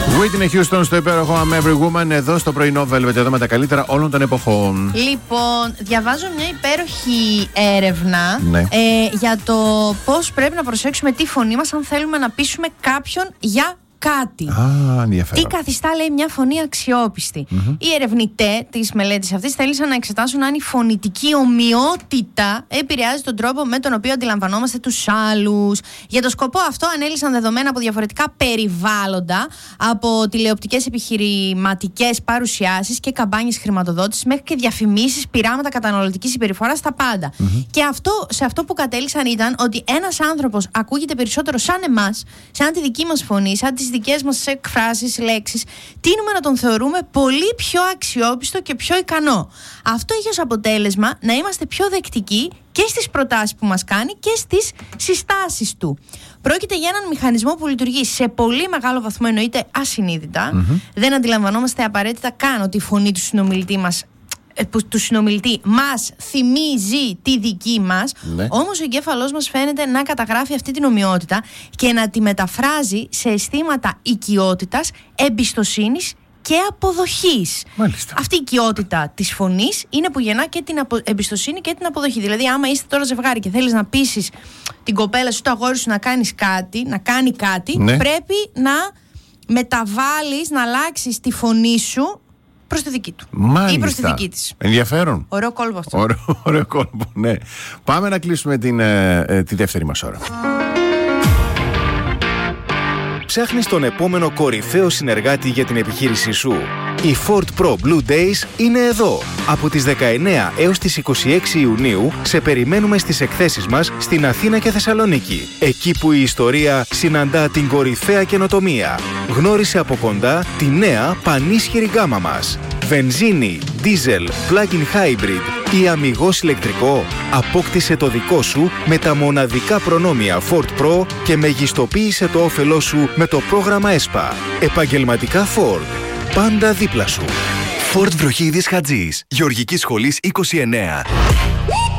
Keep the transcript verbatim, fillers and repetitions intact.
Whitney Houston στο υπέροχο I'm Every Woman, εδώ στο πρωινό Velvet, εδώ με τα καλύτερα όλων των εποχών. Λοιπόν, διαβάζω μια υπέροχη έρευνα ναι. ε, για το πώς πρέπει να προσέξουμε τη φωνή μας αν θέλουμε να πείσουμε κάποιον για κάτι. Α, ενδιαφέρον. Τι καθιστά, λέει, μια φωνή αξιόπιστη. Mm-hmm. Οι ερευνητές της μελέτης αυτής θέλησαν να εξετάσουν αν η φωνητική ομοιότητα επηρεάζει τον τρόπο με τον οποίο αντιλαμβανόμαστε τους άλλους. Για το σκοπό αυτό ανέλυσαν δεδομένα από διαφορετικά περιβάλλοντα, από τηλεοπτικές επιχειρηματικές παρουσιάσεις και καμπάνιες χρηματοδότησης μέχρι και διαφημίσεις, πειράματα καταναλωτικής συμπεριφοράς, στα πάντα. Mm-hmm. Και αυτό, σε αυτό που κατέληξαν ήταν ότι ένας άνθρωπος ακούγεται περισσότερο σαν εμάς, σαν τη δική μας φωνή, σαν τις δικές μας εκφράσεις, λέξεις, τείνουμε να τον θεωρούμε πολύ πιο αξιόπιστο και πιο ικανό. Αυτό έχει ως αποτέλεσμα να είμαστε πιο δεκτικοί και στις προτάσεις που μας κάνει και στις συστάσεις του. Πρόκειται για έναν μηχανισμό που λειτουργεί σε πολύ μεγάλο βαθμό, εννοείται ασυνείδητα. Mm-hmm. Δεν αντιλαμβανόμαστε απαραίτητα καν ότι η φωνή του συνομιλητή μας που του συνομιλητή μας θυμίζει τη δική μας, ναι. Όμως ο εγκέφαλός μας φαίνεται να καταγράφει αυτή την ομοιότητα και να τη μεταφράζει σε αισθήματα οικειότητας, εμπιστοσύνης και αποδοχής. Μάλιστα. Αυτή η οικειότητα της φωνής είναι που γεννά και την απο... εμπιστοσύνη και την αποδοχή. Δηλαδή, άμα είστε τώρα ζευγάρι και θέλεις να πείσεις την κοπέλα σου, το αγόρι σου να κάνεις κάτι, να κάνει κάτι, ναι. Πρέπει να μεταβάλεις, να αλλάξεις τη φωνή σου προς τη δική του. Μάλιστα. Ή προς τη δική της. Ενδιαφέρον. Ωραίο κόλπο αυτό. Ωραίο, ωραίο κόλπο, ναι. Πάμε να κλείσουμε την, ε, ε, τη δεύτερη μας ώρα. Ψάχνεις τον επόμενο κορυφαίο συνεργάτη για την επιχείρησή σου. Η Ford Pro Blue Days είναι εδώ. Από τις δεκαεννέα έως τις είκοσι έξι Ιουνίου σε περιμένουμε στις εκθέσεις μας στην Αθήνα και Θεσσαλονίκη. Εκεί που η ιστορία συναντά την κορυφαία καινοτομία. Γνώρισε από κοντά τη νέα πανίσχυρη γκάμα μας. Βενζίνη, δίζελ, plug-in hybrid ή αμιγώς ηλεκτρικό. Απόκτησε το δικό σου με τα μοναδικά προνόμια Ford Pro και μεγιστοποίησε το όφελό σου με το πρόγραμμα ΕΣΠΑ. Επαγγελματικά Ford. Πάντα δίπλα σου. Ford Βροχίδης Χατζής, Γεωργικής Σχολής είκοσι εννέα.